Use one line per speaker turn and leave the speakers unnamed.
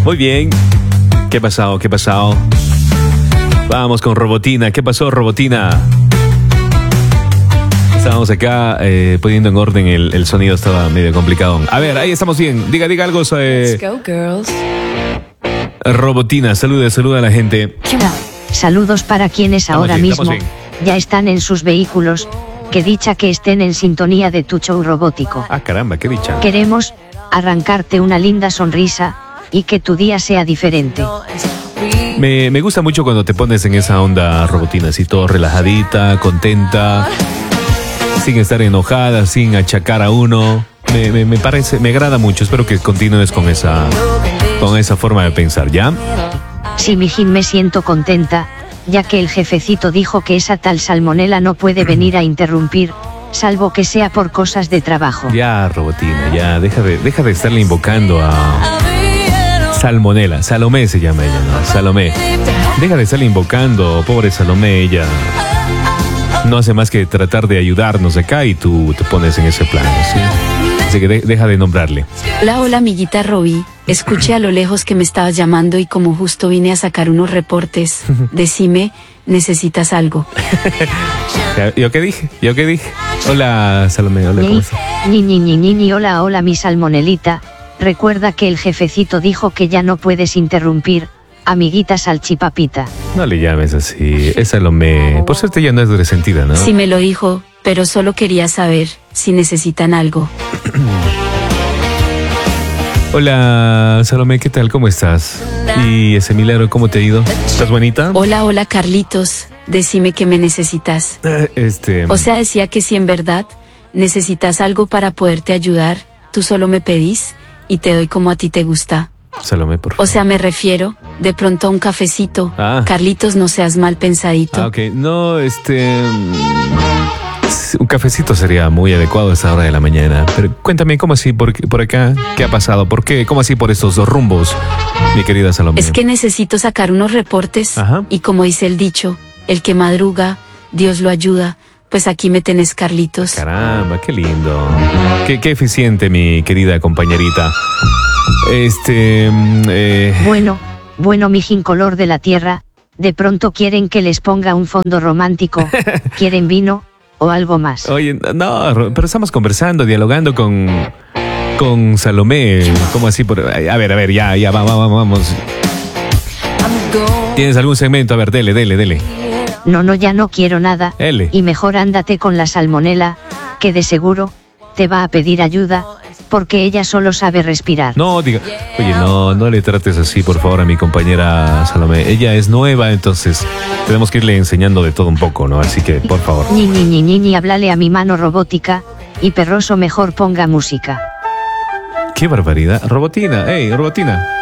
Muy bien. ¿Qué ha pasado? ¿Qué ha pasado? Vamos con Robotina. ¿Qué pasó, Robotina? Estábamos acá poniendo en orden el sonido, estaba medio complicado. A ver, ahí estamos bien. Diga algo.
Let's go, girls.
Robotina, saluda a la gente.
Saludos para quienes ahora mismo ya están en sus vehículos. Qué dicha que estén en sintonía de tu show robótico.
Ah, caramba, qué dicha.
Queremos arrancarte una linda sonrisa y que tu día sea diferente.
Me gusta mucho cuando te pones en esa onda, Robotina, así todo relajadita, contenta, sin estar enojada, sin achacar a uno. Me parece, me agrada mucho. Espero que continúes con esa forma de pensar, ¿ya?
Sí, mijín, me siento contenta, ya que el jefecito dijo que esa tal salmonela no puede venir a interrumpir, salvo que sea por cosas de trabajo.
Ya, Robotina, ya, deja de estarle invocando a Salmonela. Salomé se llama ella, ¿no? Salomé. Deja de estarle invocando, pobre Salomé, ella no hace más que tratar de ayudarnos acá y tú te pones en ese plan, ¿sí? Así que deja de nombrarle.
Hola, amiguita Roby. Escuché a lo lejos que me estabas llamando y como justo vine a sacar unos reportes, decime, ¿necesitas algo?
¿Yo qué dije? Hola, Salomé, hola, ¿cómo estás?
Hola, mi salmonelita. Recuerda que el jefecito dijo que ya no puedes interrumpir, amiguita salchipapita.
No le llames así, es Salomé. Por suerte ya no es resentida, ¿no?
Sí me lo dijo, pero solo quería saber si necesitan algo.
Hola, Salomé, ¿qué tal? ¿Cómo estás? ¿Y ese milagro cómo te ha ido? ¿Estás bonita?
Hola, Carlitos. Decime que me necesitas. O sea, decía que si en verdad necesitas algo para poderte ayudar, tú solo me pedís y te doy como a ti te gusta.
Salomé, por favor.
O sea, me refiero de pronto a un cafecito. Carlitos, no seas mal pensadito.
Ok, no, un cafecito sería muy adecuado a esa hora de la mañana. Pero cuéntame, ¿cómo así por acá? ¿Qué ha pasado? ¿Por qué? ¿Cómo así por estos dos rumbos, mi querida Salomé?
Es que necesito sacar unos reportes.
Ajá.
Y como dice el dicho, el que madruga, Dios lo ayuda. Pues aquí me tenés, Carlitos.
Caramba, qué lindo. Qué eficiente, mi querida compañerita.
Bueno, mijín color de la tierra, de pronto quieren que les ponga un fondo romántico. ¿Quieren vino o algo más?
Oye, no, pero estamos conversando, dialogando con Salomé. ¿Cómo así? A ver, ya, vamos. ¿Tienes algún segmento? A ver, dele.
No, ya no quiero nada.
L.
Y mejor ándate con la salmonela, que de seguro te va a pedir ayuda, porque ella solo sabe respirar.
No, oye, no le trates así, por favor, a mi compañera Salomé. Ella es nueva, entonces tenemos que irle enseñando de todo un poco, ¿no? Así que, por favor.
Ni, háblale a mi mano robótica, y perroso mejor ponga música.
¡Qué barbaridad! Robotina, Robotina.